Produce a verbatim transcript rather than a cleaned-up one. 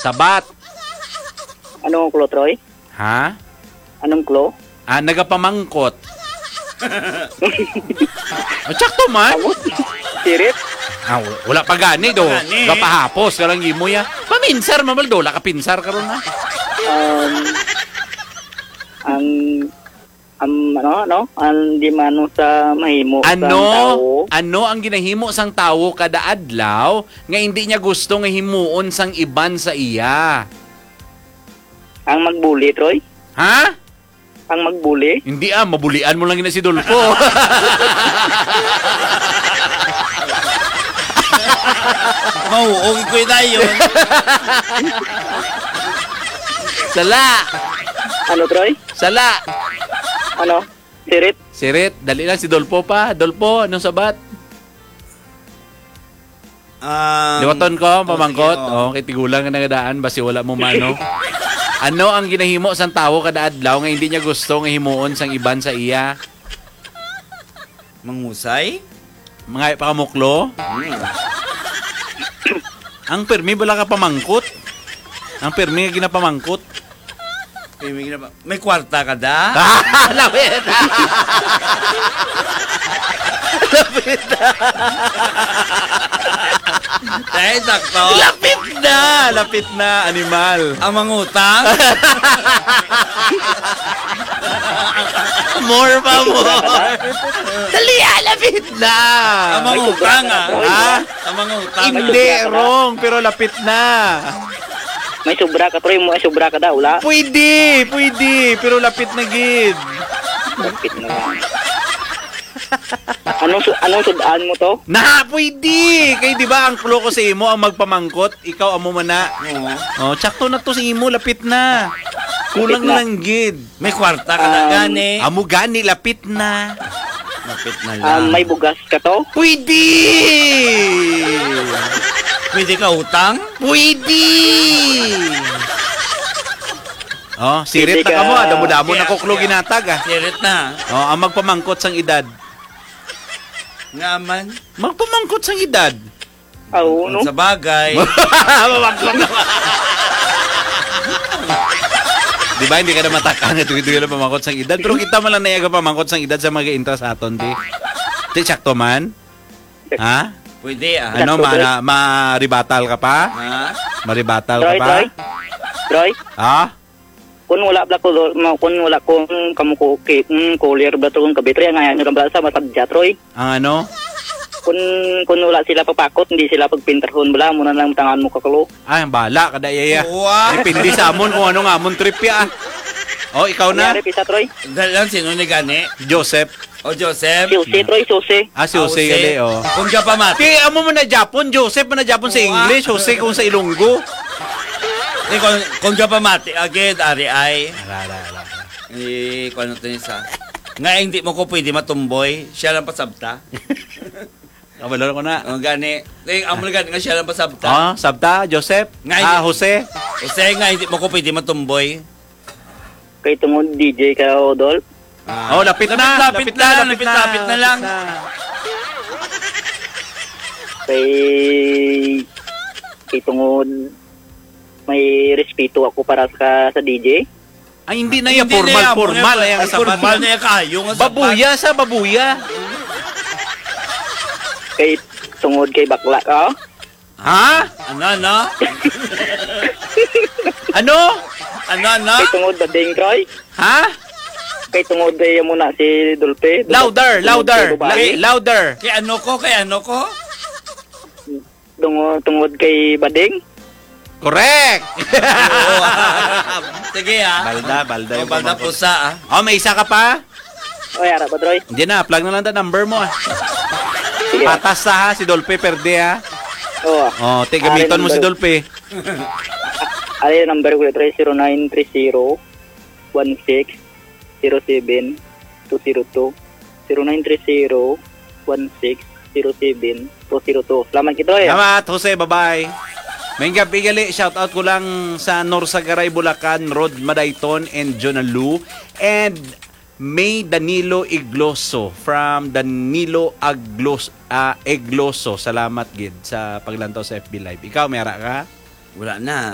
Sabat. Anong klo, Troy? Ha? Anong klo? Ah, nagapamangkot. Oh, tsakto man. Sirit? Ah, wala pa gani do. Gani. Gapahapos ka lang imo ya. Paminsar mamal do, la ka pinsar karon na. Um, ang ang ano ano ang di mano sa mahimo Ano? sa tao. Ano ang ginahimo sang tawo kada adlaw nga hindi niya gusto nga himuon sang iban sa iya? Ang magbuli, Troy? Ha? Ang magbuli? Hindi ah, mabulian mo lang gina si Dolfo. Mauog ko na yun. Sala. Ano, Troy? Sala. Ano? Sirit? Sirit, dali lang si Dolfo pa. Dolfo, anong sabat? Um, Liwaton ko, pamangkot. sige, oh. Oh, kay tigulang nga nagadaan basi wala mo mano. Ano ang ginahimo sang tawo kada adlaw nga hindi niya gusto nga himuon sang iban sa iya? Mangusay? Mga pakamuklo? Ang permi wala ka pamangkot. Ang permi nga ginapamangkot. Eh, may, ginapa- may kwarta ka da? Lapit! Lapit na! Dahil sakto. Lapit na! Lapit na, animal. Ang mangutang? More pa, more! Dali, ah, lapit na! Ang mangutang ah. Ha? Ang mangutang. Hindi, wrong, pero lapit na. May sobra ka, Troy. May sobra ka daw, wala? Pwede, pwede, pero lapit na gid. Lapit na. Anong, su- anong sudaan mo to? Na, pwede! Kay di ba ang klo ko sa imo ang magpamangkot, ikaw amo man na. Oo. Oh, tsakto na to sa imo, lapit na. Kulang Lapit na. lang gid. May kwarta ka na Um, gani. Amo gani, lapit na. Lapit na lang. Um, may bugas ka to? Pwede! Pwede ka utang? Pwede! Oh, sirit Pwede na ka mo, ah. ka- Damo-damo na Yeah, kuklo yeah. ginatag ah. Sirit na. Oh, ang magpamangkot sang edad. Nga man. Magpamangkot sang edad. Oo, no? Sa bagay. Di ba hindi ka na matakan na tuwid na pamangkot sang edad, pero kita man lang nayaga pamangkot sang edad sa mga intra sa aton di. Di sakto man? Ha? Pwede ah. Ano Sakto, ma maribatal ka pa? Ha? Maribatal ka Troy, pa? Troy? Troy? Ha? Kung wala bla ko, ma- kung wala kong kamuko, kung kulir ba to kung kabitri, ang ngayon yung sa masadya, Troy. Ang ano? Kung, kung wala sila papakot, hindi sila pagpinterhon, wala, muna lang tangan mo kakalo. Ay, ang bala kada yaya. Uwa. Ay, pindi sa amon kung ano nga amon trip ya. Oh, ikaw na. Kunyari, pisa, Troy. Dahil lang sino ni gani? Joseph. O Joseph? Susi, Troy, susi. Ah, si Jose gali, oh. Kung ka pa mati. Kaya amo mo na Japon, Joseph mo na Japon sa Oo, English, Jose kung sa Ilonggo. Eh, kung, kung ka pa mati, agad, ari ay. Ala, ala, ala. Eh, kung ano to niya sa... Nga, hindi mo ko pwede matumboy. Siya lang pasabta. Kabalo ko na. O, gani. Eh, amo lang gani nga siya lang pasabta. Ah, sabta, Joseph. Ngay- Ah, Jose. Kasi nga, hindi mo ko pwede matumboy. Kay tungod D J ka, Odol. Oh, lapit na. Lapit, lapit na, lapit, lapit na lang. Kay... Kay tungod... May respeto ako para sa, sa D J. Ay, hindi na yan. Hindi Formal, na yan, formal. Ay, Ay, ang sabat. formal na yan kayo. Nga sabat. Babuya sa babuya. Kay tungod kay bakla ka. Ha? Ano, ano? Ano? Ano, ano? Kay tungod bading, Troy. Ha? Kay tungod kay mo na si Dolpe. Louder, Tungod louder. kay babae. La- louder. Kay ano ko, kay ano ko? Tungod, tungod kay bading. Correct. Oo. Sige ah. Balda, balda. O, yung balda pamangkot. pusa ah. Oh, may isa ka pa? O, yara ba, Troy? Hindi na, plug na lang the number mo. ah. Sige. Patas sa ha, si Dolpe perde ha. Oo. Oh, te gamiton mo si Dolpe. Ano yung number ko, Troy? zero nine three zero one six zero seven two zero two zero nine three zero one six zero seven two zero two. Salamat kita, eh. Salamat, Jose, bye-bye. May gabi gali, shout out ko lang sa Norsagaray, Bulacan, Rod Madayton, and Jonalu. And May Danilo Igloso from Danilo Aglos, uh, Egloso. Salamat, Gid, sa paglantaw sa F B Live. Ikaw, mayara ka? Wala na.